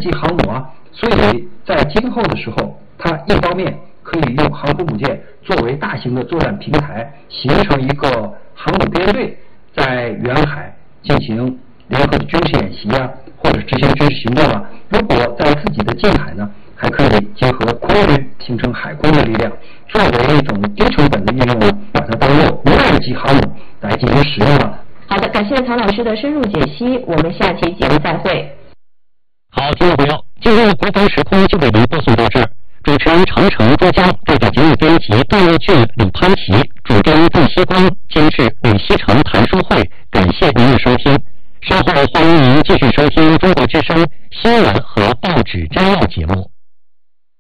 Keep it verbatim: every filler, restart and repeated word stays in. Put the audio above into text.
级航母啊，所以在今后的时候，它一方面可以用航空母舰作为大型的作战平台，形成一个航母编队在远海进行联合的军事演习啊，或者执行军事行动啊。如果在自己的近海呢，还可以结合空军形成海空的力量，作为一种低成本的运用呢，把它当做无人机航母来进行使用了。 好的，感谢曹老师的深入解析，我们下期节目再会。 好，听众朋友，进入国防时空就为您播送到这儿。主持人长城珠江，这个节目编辑段乐俊、李潘琪，主编杜希光，监制吕西成、谭书慧。感谢您的收听，稍后欢迎您继续收听中国之声新闻和报纸摘要节目。